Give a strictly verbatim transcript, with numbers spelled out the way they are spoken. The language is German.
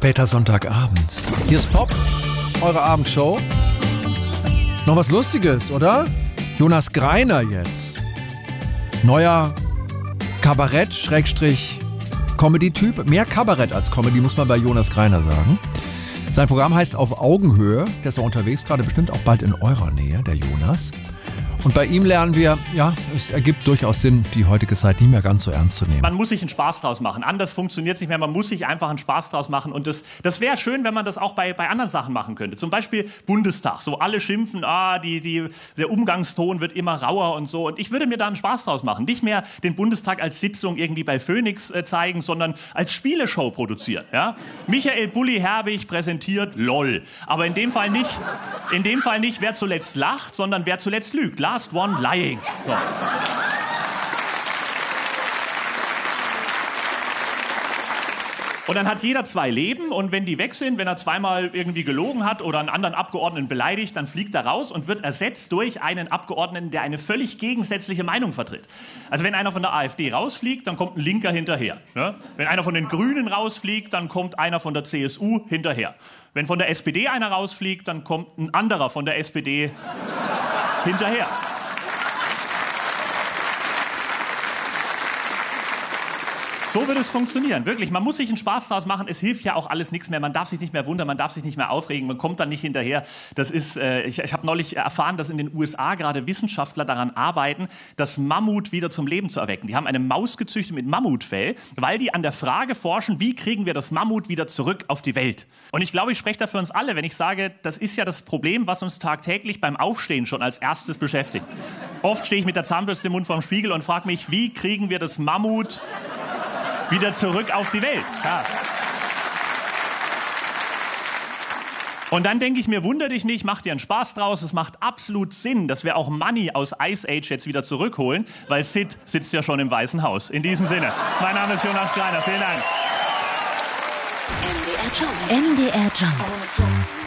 Später Sonntagabend. Hier ist Pop, eure Abendshow. Noch was Lustiges, oder? Jonas Greiner jetzt. Neuer Kabarett-Comedy-Typ. Mehr Kabarett als Comedy, muss man bei Jonas Greiner sagen. Sein Programm heißt Auf Augenhöhe. Der ist auch unterwegs, gerade bestimmt auch bald in eurer Nähe, der Jonas. Und bei ihm lernen wir, ja, es ergibt durchaus Sinn, die heutige Zeit nicht mehr ganz so ernst zu nehmen. Man muss sich einen Spaß draus machen. Anders funktioniert es nicht mehr. Man muss sich einfach einen Spaß draus machen. Und das, das wäre schön, wenn man das auch bei, bei anderen Sachen machen könnte. Zum Beispiel Bundestag. So alle schimpfen, ah, die, die, der Umgangston wird immer rauer und so. Und ich würde mir da einen Spaß draus machen. Nicht mehr den Bundestag als Sitzung irgendwie bei Phoenix äh, zeigen, sondern als Spieleshow produzieren. Ja? Michael Bulli-Herbig präsentiert LOL. Aber in dem Fall nicht, in dem Fall nicht, wer zuletzt lacht, sondern wer zuletzt lügt. Last one lying. So. Und dann hat jeder zwei Leben und wenn die weg sind, wenn er zweimal irgendwie gelogen hat oder einen anderen Abgeordneten beleidigt, dann fliegt er raus und wird ersetzt durch einen Abgeordneten, der eine völlig gegensätzliche Meinung vertritt. Also wenn einer von der AfD rausfliegt, dann kommt ein Linker hinterher. Ne? Wenn einer von den Grünen rausfliegt, dann kommt einer von der C S U hinterher. Wenn von der S P D einer rausfliegt, dann kommt ein anderer von der S P D hinterher. So wird es funktionieren, wirklich. Man muss sich einen Spaß draus machen. Es hilft ja auch alles nichts mehr. Man darf sich nicht mehr wundern, man darf sich nicht mehr aufregen, man kommt dann nicht hinterher. Das ist, äh, ich, ich habe neulich erfahren, dass in den U S A gerade Wissenschaftler daran arbeiten, das Mammut wieder zum Leben zu erwecken. Die haben eine Maus gezüchtet mit Mammutfell, weil die an der Frage forschen, wie kriegen wir das Mammut wieder zurück auf die Welt. Und ich glaube, ich spreche da für uns alle, wenn ich sage, das ist ja das Problem, was uns tagtäglich beim Aufstehen schon als erstes beschäftigt. Oft stehe ich mit der Zahnbürste im Mund vorm Spiegel und frage mich, wie kriegen wir das Mammut wieder zurück auf die Welt. Ja. Und dann denke ich mir, wunder dich nicht, mach dir einen Spaß draus. Es macht absolut Sinn, dass wir auch Money aus Ice Age jetzt wieder zurückholen, weil Sid sitzt ja schon im Weißen Haus. In diesem Sinne, mein Name ist Jonas Greiner. Vielen Dank. M D R Jump. M D R Jump.